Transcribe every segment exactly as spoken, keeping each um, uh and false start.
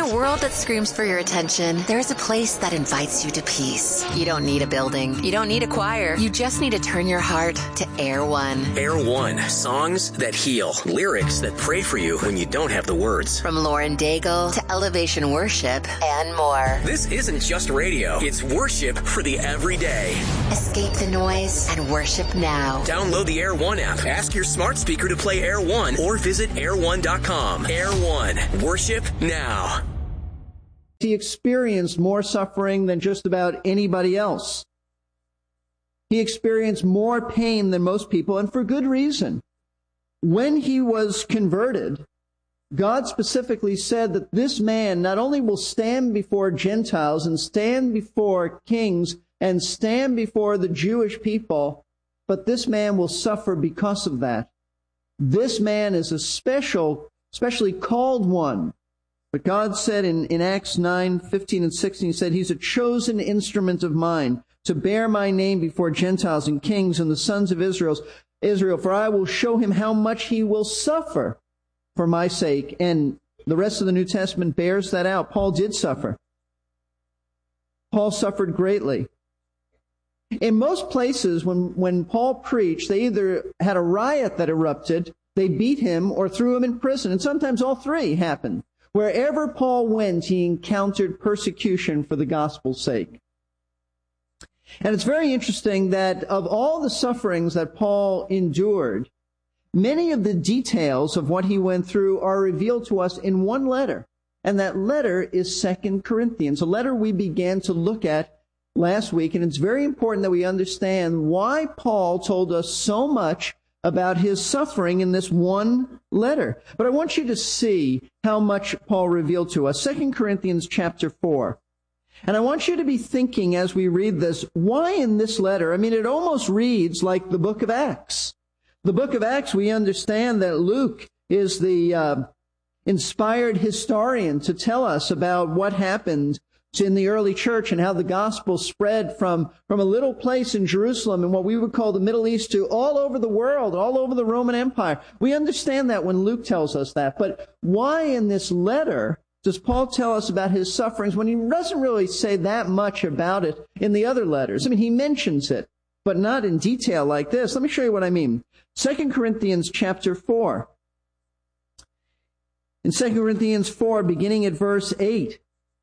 a world that screams for your attention, there's a place that invites you to peace. You don't need a building. You don't need a choir. You just need to turn your heart to Air One. Air One. Songs that heal. Lyrics that pray for you when you don't have the words. From Lauren Daigle to Elevation Worship and more. This isn't just radio. It's worship for the everyday. Escape the noise and worship now. Download the Air One app. Ask your smart speaker to play Air One or visit air one dot com. Air One. Worship now. He experienced more suffering than just about anybody else. He experienced more pain than most people, and for good reason. When he was converted, God specifically said that this man not only will stand before Gentiles and stand before kings and stand before the Jewish people, but this man will suffer because of that. This man is a special, specially called one. But God said in, in Acts nine, fifteen and sixteen, he said, he's a chosen instrument of mine to bear my name before Gentiles and kings and the sons of Israel, Israel, for I will show him how much he will suffer for my sake. And the rest of the New Testament bears that out. Paul did suffer. Paul suffered greatly. In most places, when, when Paul preached, they either had a riot that erupted, they beat him, or threw him in prison. And sometimes all three happened. Wherever Paul went, he encountered persecution for the gospel's sake. And it's very interesting that of all the sufferings that Paul endured, many of the details of what he went through are revealed to us in one letter. And that letter is Second Corinthians, a letter we began to look at last week. And it's very important that we understand why Paul told us so much about his suffering in this one letter. But I want you to see how much Paul revealed to us. Second Corinthians chapter four. And I want you to be thinking as we read this, why in this letter? I mean, it almost reads like the book of Acts. The book of Acts, we understand that Luke is the uh, inspired historian to tell us about what happened in the early church and how the gospel spread from, from a little place in Jerusalem in what we would call the Middle East to all over the world, all over the Roman Empire. We understand that when Luke tells us that. But why in this letter does Paul tell us about his sufferings when he doesn't really say that much about it in the other letters? I mean, he mentions it, but not in detail like this. Let me show you what I mean. Second Corinthians chapter four. In Second Corinthians four, beginning at verse eight,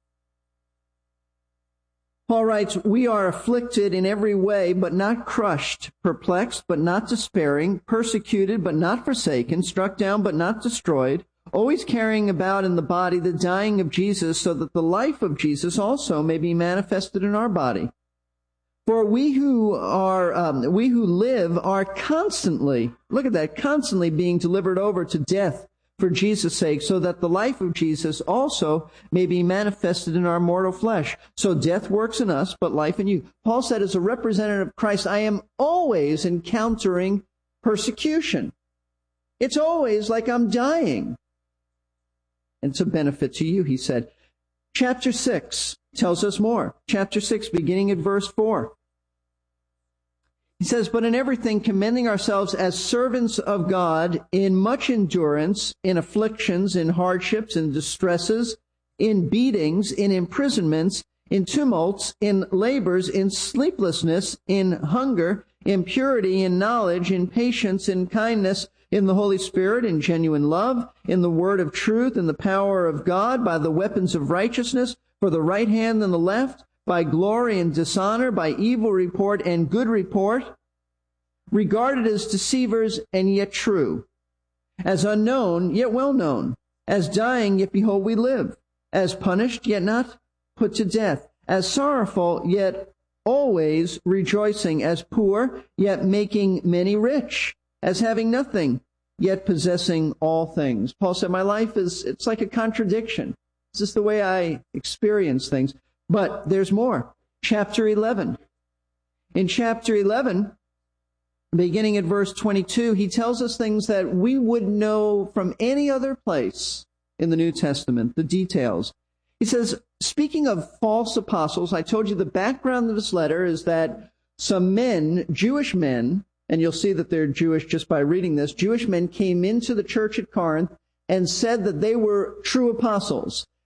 Paul writes, we are afflicted in every way, but not crushed, perplexed, but not despairing, persecuted, but not forsaken, struck down, but not destroyed, always carrying about in the body the dying of Jesus, so that the life of Jesus also may be manifested in our body. For we who are, um, we who live are constantly, look at that, constantly being delivered over to death for Jesus' sake, so that the life of Jesus also may be manifested in our mortal flesh. So death works in us, but life in you. Paul said, as a representative of Christ, I am always encountering persecution. It's always like I'm dying. And it's a benefit to you, he said. Chapter six tells us more. Chapter six, beginning at verse four. He says, but in everything commending ourselves as servants of God in much endurance, in afflictions, in hardships, in distresses, in beatings, in imprisonments, in tumults, in labors, in sleeplessness, in hunger, in purity, in knowledge, in patience, in kindness, in the Holy Spirit, in genuine love, in the word of truth, in the power of God, by the weapons of righteousness, for the right hand and the left, by glory and dishonor, by evil report and good report, regarded as deceivers and yet true, as unknown yet well known, as dying yet behold we live, as punished yet not put to death, as sorrowful yet always rejoicing, as poor yet making many rich, as having nothing yet possessing all things. Paul said, my life is, it's like a contradiction. It's just the way I experience things. But there's more. Chapter eleven. In chapter eleven, beginning at verse twenty-two, he tells us things that we wouldn't know from any other place in the New Testament, the details. He says, speaking of false apostles, I told you the background of this letter is that some men, Jewish men, and you'll see that they're Jewish just by reading this, Jewish men came into the church at Corinth and said that they were true apostles.